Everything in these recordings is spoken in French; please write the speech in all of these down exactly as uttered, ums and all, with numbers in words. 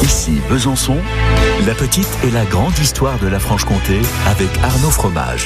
Ici Besançon, la petite et la grande histoire de la Franche-Comté avec Arnaud Fromage.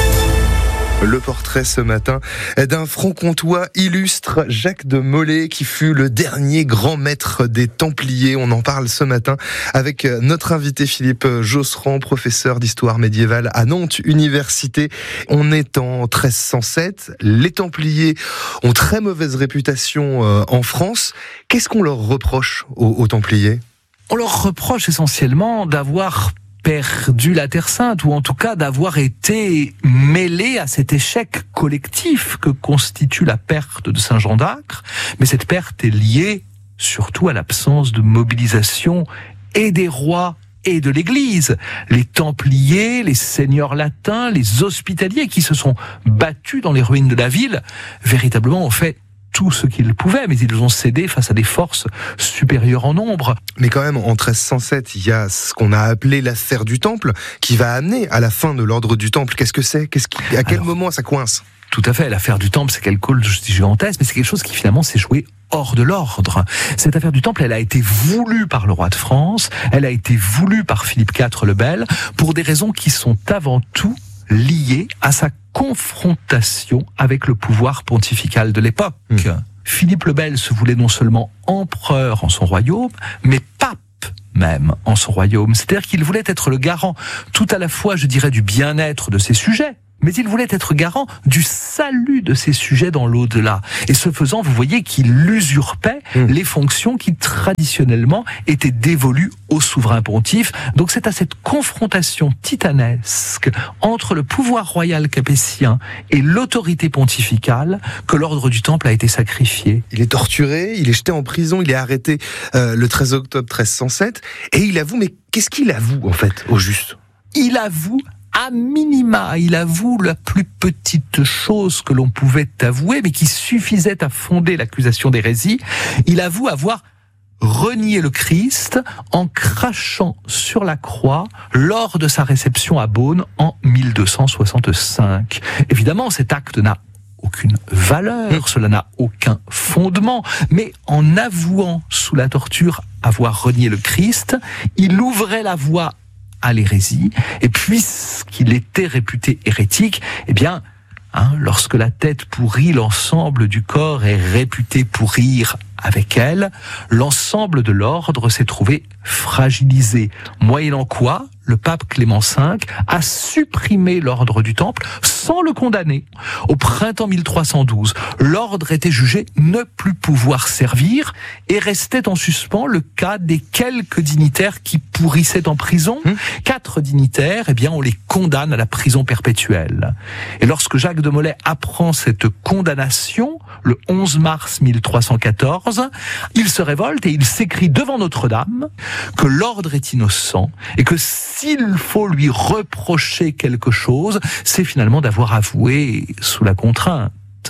Le portrait ce matin d'un franc-comtois illustre, Jacques de Molay, qui fut le dernier grand maître des Templiers. On en parle ce matin avec notre invité Philippe Josserand, professeur d'histoire médiévale à Nantes Université. On est en treize cent sept. Les Templiers ont très mauvaise réputation en France. Qu'est-ce qu'on leur reproche aux, aux Templiers ? On leur reproche essentiellement d'avoir perdu la Terre Sainte, ou en tout cas d'avoir été mêlé à cet échec collectif que constitue la perte de Saint-Jean d'Acre. Mais cette perte est liée surtout à l'absence de mobilisation et des rois et de l'Église. Les Templiers, les seigneurs latins, les hospitaliers qui se sont battus dans les ruines de la ville, véritablement ont fait tout ce qu'ils pouvaient, mais ils ont cédé face à des forces supérieures en nombre. Mais quand même, en treize cent sept, il y a ce qu'on a appelé l'affaire du Temple, qui va amener à la fin de l'ordre du Temple. Qu'est-ce que c'est ? Qu'est-ce qui, à quel Alors, moment ça coince ? Tout à fait, l'affaire du Temple, c'est quelque chose de gigantesque, mais c'est quelque chose qui finalement s'est joué hors de l'ordre. Cette affaire du Temple, elle a été voulue par le roi de France, elle a été voulue par Philippe quatre le Bel, pour des raisons qui sont avant tout liées à sa confrontation avec le pouvoir pontifical de l'époque. Mmh. Philippe le Bel se voulait non seulement empereur en son royaume, mais pape même en son royaume. C'est-à-dire qu'il voulait être le garant tout à la fois, je dirais, du bien-être de ses sujets, mais il voulait être garant du salut de ses sujets dans l'au-delà. Et ce faisant, vous voyez qu'il usurpait mmh. les fonctions qui traditionnellement étaient dévolues au souverain pontife. Donc c'est à cette confrontation titanesque entre le pouvoir royal capétien et l'autorité pontificale que l'ordre du Temple a été sacrifié. Il est torturé, il est jeté en prison, il est arrêté euh, le treize octobre treize cent sept, et il avoue, mais qu'est-ce qu'il avoue en fait, au juste ? Il avoue à minima, il avoue la plus petite chose que l'on pouvait avouer, mais qui suffisait à fonder l'accusation d'hérésie. Il avoue avoir renié le Christ en crachant sur la croix lors de sa réception à Beaune en mille deux cent soixante-cinq. Évidemment, cet acte n'a aucune valeur, cela n'a aucun fondement, mais en avouant sous la torture avoir renié le Christ, il ouvrait la voie à l'hérésie, et puisqu'il était réputé hérétique, eh bien, hein, lorsque la tête pourrit, l'ensemble du corps est réputé pourrir avec elle, l'ensemble de l'ordre s'est trouvé fragilisé, moyennant quoi le pape Clément cinq a supprimé l'ordre du Temple sans le condamner. Au printemps mille trois cent douze, l'ordre était jugé ne plus pouvoir servir et restait en suspens le cas des quelques dignitaires qui pourrissaient en prison. Mmh. Quatre dignitaires, eh bien, on les condamne à la prison perpétuelle. Et lorsque Jacques de Molay apprend cette condamnation, le onze mars mille trois cent quatorze, il se révolte et il s'écrie devant Notre-Dame que l'ordre est innocent et que s'il faut lui reprocher quelque chose, c'est finalement d'avoir avoué sous la contrainte.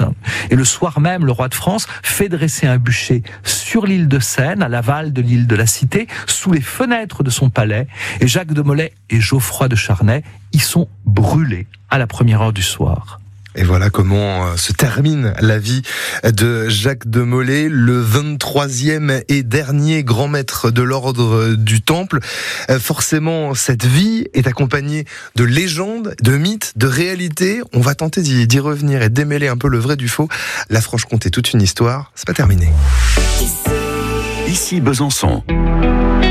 Et le soir même, le roi de France fait dresser un bûcher sur l'île de Seine, à l'aval de l'île de la Cité, sous les fenêtres de son palais, et Jacques de Molay et Geoffroy de Charnay y sont brûlés à la première heure du soir. Et voilà comment se termine la vie de Jacques de Molay, le vingt-troisième et dernier grand maître de l'ordre du Temple. Forcément, cette vie est accompagnée de légendes, de mythes, de réalités. On va tenter d'y, d'y revenir et démêler un peu le vrai du faux. La Franche-Comté, toute une histoire, c'est pas terminé. Ici Besançon.